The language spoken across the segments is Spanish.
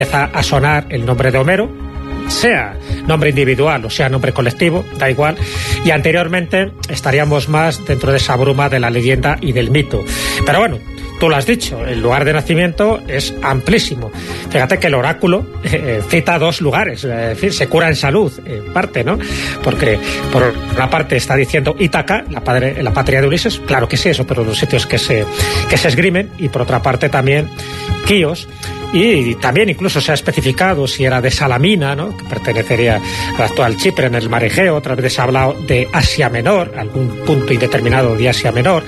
a sonar el nombre de Homero, sea nombre individual o sea nombre colectivo, da igual, y anteriormente estaríamos más dentro de esa bruma de la leyenda y del mito. Pero bueno, tú lo has dicho, el lugar de nacimiento es amplísimo. Fíjate que el oráculo cita 2 lugares, es decir, se cura en salud, en parte, ¿no? Porque por una parte está diciendo Ítaca, la patria de Ulises, claro que sí, eso, pero los sitios que se esgrimen, y por otra parte también Quíos, y también incluso se ha especificado si era de Salamina, ¿no?, que pertenecería al actual Chipre, en el mar Egeo. Otras veces se ha hablado de Asia Menor, algún punto indeterminado de Asia Menor.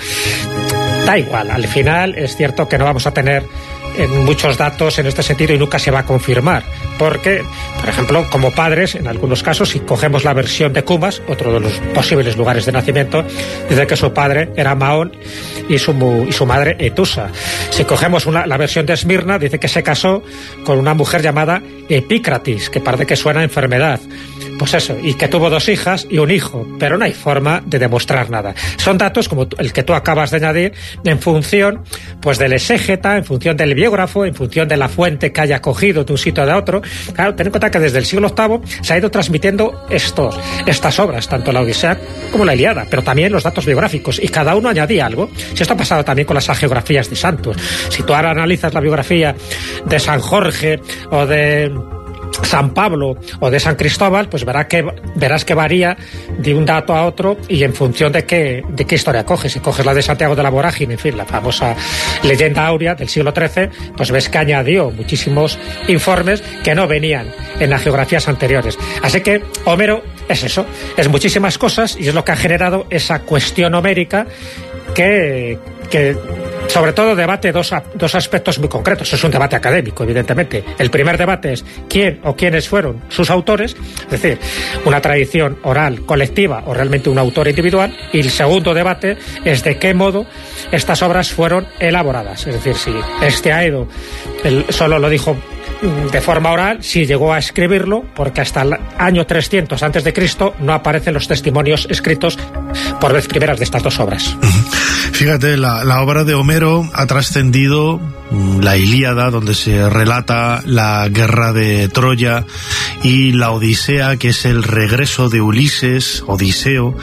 Da igual, al final es cierto que no vamos a tener muchos datos en este sentido y nunca se va a confirmar, porque, por ejemplo, como padres, en algunos casos, si cogemos la versión de Cumas, otro de los posibles lugares de nacimiento, dice que su padre era Mahón y su madre Etusa. Si cogemos la versión de Esmirna, dice que se casó con una mujer llamada Epícratis, que parece que suena a enfermedad. Pues eso, y que tuvo 2 hijas y un hijo, pero no hay forma de demostrar nada. Son datos como el que tú acabas de añadir, en función pues del exégeta, en función del biógrafo, en función de la fuente que haya cogido de un sitio a de otro. Claro, ten en cuenta que desde el siglo VIII se ha ido transmitiendo estas obras, tanto la Odisea como la Ilíada, pero también los datos biográficos, y cada uno añadía algo. Si esto ha pasado también con las hagiografías de santos. Si tú ahora analizas la biografía de San Jorge o de San Pablo o de San Cristóbal, pues verás que varía de un dato a otro, y en función de qué historia coges. Si coges la de Santiago de la Vorágine, en fin, la famosa leyenda áurea del siglo XIII, pues ves que añadió muchísimos informes que no venían en las geografías anteriores. Así que Homero es eso, es muchísimas cosas, y es lo que ha generado esa cuestión homérica que sobre todo debate dos aspectos muy concretos. Es un debate académico, evidentemente. El primer debate es quién o quiénes fueron sus autores, es decir, una tradición oral colectiva o realmente un autor individual, y el segundo debate es de qué modo estas obras fueron elaboradas, es decir, si Hesíodo solo lo dijo de forma oral, si llegó a escribirlo, porque hasta el año 300 a.C. no aparecen los testimonios escritos por vez primeras de estas 2 obras. Fíjate, la obra de Homero ha trascendido la Ilíada, donde se relata la guerra de Troya, y la Odisea, que es el regreso de Ulises, Odiseo,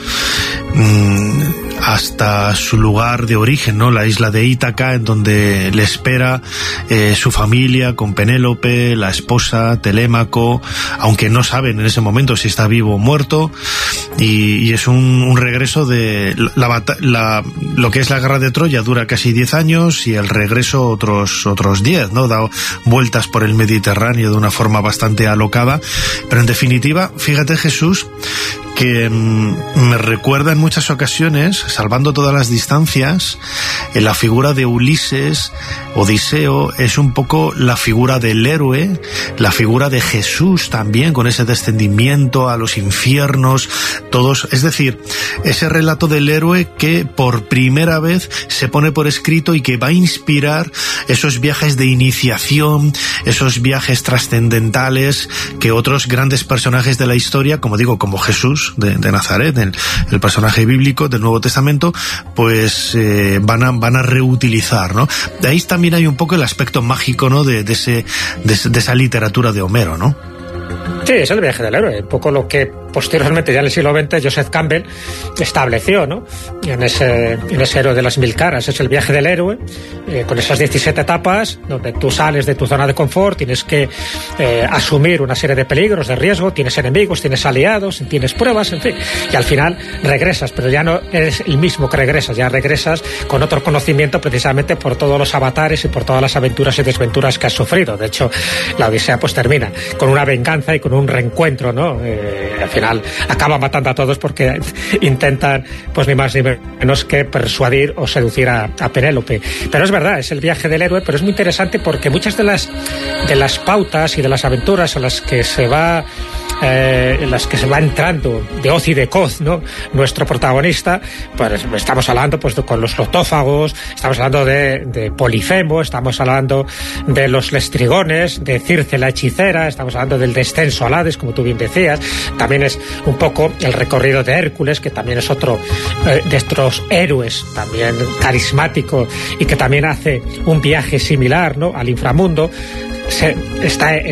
hasta su lugar de origen, ¿no?, la isla de Ítaca, en donde le espera su familia con Penélope, la esposa, Telémaco, aunque no saben en ese momento si está vivo o muerto, y es un regreso de lo que es la guerra de Troya dura casi 10 años, y el regreso otros 10, ¿no?, da vueltas por el Mediterráneo de una forma bastante alocada. Pero en definitiva, fíjate, Jesús, que me recuerda en muchas ocasiones, salvando todas las distancias, en la figura de Ulises, Odiseo, es un poco la figura del héroe, la figura de Jesús también, con ese descendimiento a los infiernos, todos, es decir, ese relato del héroe que por primera vez se pone por escrito y que va a inspirar esos viajes de iniciación, esos viajes trascendentales que otros grandes personajes de la historia, como digo, como Jesús de Nazaret, el personaje bíblico del Nuevo Testamento, pues van a reutilizar, ¿no? De ahí también hay un poco el aspecto mágico, ¿no?, de esa literatura de Homero, ¿no? Sí, es el viaje del héroe, un poco lo que posteriormente, ya en el siglo XX, Joseph Campbell estableció, ¿no?, en ese héroe de las 1000 caras. Es el viaje del héroe, con esas 17 etapas, donde tú sales de tu zona de confort, tienes que asumir una serie de peligros, de riesgo, tienes enemigos, tienes aliados, tienes pruebas, en fin, y al final regresas, pero ya no eres el mismo que regresas, ya regresas con otro conocimiento, precisamente por todos los avatares y por todas las aventuras y desventuras que has sufrido. De hecho, la Odisea pues termina con una venganza y con un reencuentro, ¿no? Al final acaba matando a todos porque intentan, pues ni más ni menos que persuadir o seducir a Penélope. Pero es verdad, es el viaje del héroe, pero es muy interesante porque muchas de las pautas y de las aventuras en las que se va entrando de hoz y de coz, ¿no?, nuestro protagonista, pues estamos hablando pues con los lotófagos, estamos hablando de Polifemo, estamos hablando de los lestrigones, de Circe la hechicera, estamos hablando del descenso al Hades, como tú bien decías. También es un poco el recorrido de Hércules, que también es otro de estos héroes también carismático y que también hace un viaje similar, ¿no?, al inframundo. está